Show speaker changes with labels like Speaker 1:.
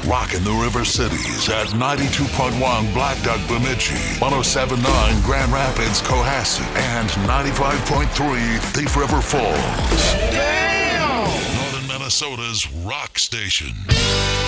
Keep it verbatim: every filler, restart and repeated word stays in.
Speaker 1: rocking the River Cities at ninety-two point one Black Duck Bemidji, one oh seven point nine Grand Rapids Cohasset, and ninety-five point three Thief River Falls. Damn! Northern Minnesota's rock station.